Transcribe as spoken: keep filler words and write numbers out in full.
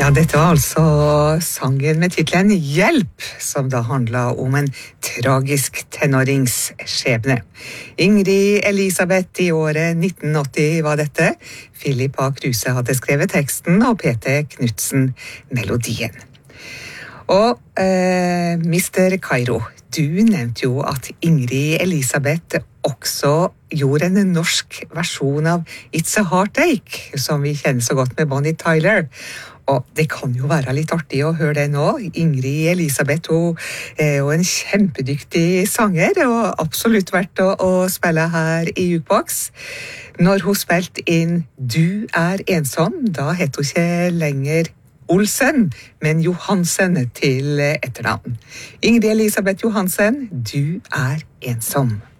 Ja, dette var altså sangen med titlen Hjelp, som da handlet om en tragisk tenåringsskjebne. Ingrid Elisabeth i året nitten åtti var dette. Philip A. Kruse hadde skrevet teksten, og Peter Knudsen melodien. Og eh, mister Kairo, du nevnte jo at Ingrid Elisabeth også gjorde en norsk versjon av It's a Heartache, som vi kjenner så godt med Bonnie Tyler. Og det kan jo være litt artig å høre det nå. Ingrid Elisabeth, hun er jo en kjempedyktig sanger, og absolutt verdt å, å spille her i Jukebox. Når hun spilte inn Du er ensom, da het hun ikke lenger Olsen, men Johansen til etternavn. Ingrid Elisabeth Johansen, Du er ensom.